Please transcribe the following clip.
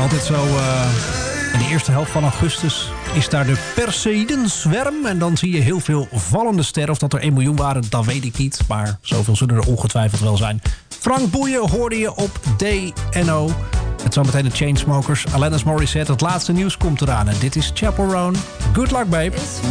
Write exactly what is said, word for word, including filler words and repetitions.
Altijd zo uh, in de eerste helft van augustus is daar de Perseidenzwerm. En dan zie je heel veel vallende sterren. Of dat er één miljoen waren, dat weet ik niet. Maar zoveel zullen er ongetwijfeld wel zijn. Frank Boeien hoorde je op D N O. Het zometeen de Chainsmokers. Alanis Morissette, het laatste nieuws komt eraan. En dit is Chapel Roan. Good luck, babe.